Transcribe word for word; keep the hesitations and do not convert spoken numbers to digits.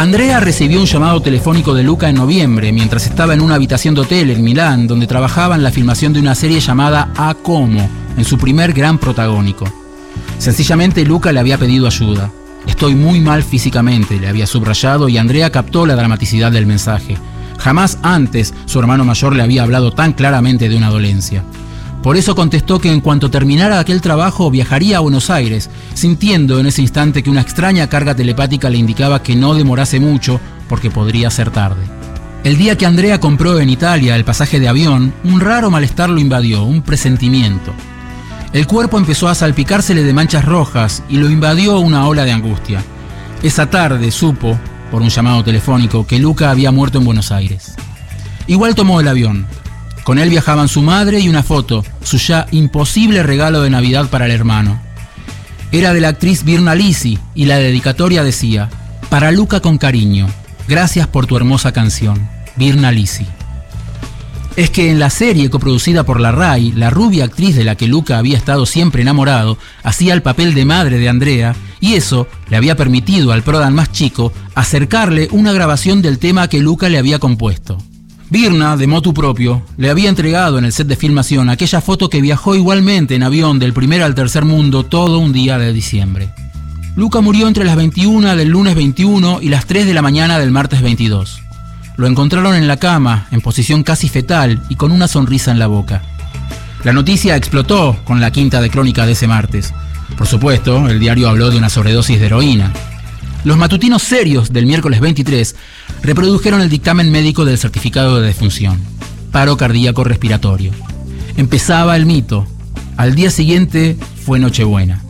Andrea recibió un llamado telefónico de Luca en noviembre, mientras estaba en una habitación de hotel en Milán, donde trabajaba en la filmación de una serie llamada A Como, en su primer gran protagónico. Sencillamente Luca le había pedido ayuda. Estoy muy mal físicamente, le había subrayado, y Andrea captó la dramaticidad del mensaje. Jamás antes su hermano mayor le había hablado tan claramente de una dolencia. Por eso contestó que en cuanto terminara aquel trabajo viajaría a Buenos Aires, sintiendo en ese instante que una extraña carga telepática le indicaba que no demorase mucho porque podría ser tarde. El día que Andrea compró en Italia el pasaje de avión, un raro malestar lo invadió, un presentimiento. El cuerpo empezó a salpicársele de manchas rojas y lo invadió una ola de angustia. Esa tarde supo, por un llamado telefónico, que Luca había muerto en Buenos Aires. Igual tomó el avión. Con él viajaban su madre y una foto, su ya imposible regalo de Navidad para el hermano. Era de la actriz Virna Lisi y la dedicatoria decía: para Luca con cariño, gracias por tu hermosa canción, Virna Lisi. Es que en la serie coproducida por la RAI, la rubia actriz de la que Luca había estado siempre enamorado hacía el papel de madre de Andrea, y eso le había permitido al Prodan más chico acercarle una grabación del tema que Luca le había compuesto. Virna, de motu propio, le había entregado en el set de filmación aquella foto que viajó igualmente en avión del primer al tercer mundo todo un día de diciembre. Luca murió entre las veintiuna del lunes veintiuno y las tres de la mañana del martes veintidós. Lo encontraron en la cama, en posición casi fetal y con una sonrisa en la boca. La noticia explotó con la quinta de crónica de ese martes. Por supuesto, el diario habló de una sobredosis de heroína. Los matutinos serios del miércoles veintitrés reprodujeron el dictamen médico del certificado de defunción: paro cardíaco respiratorio. Empezaba el mito. Al día siguiente fue Nochebuena.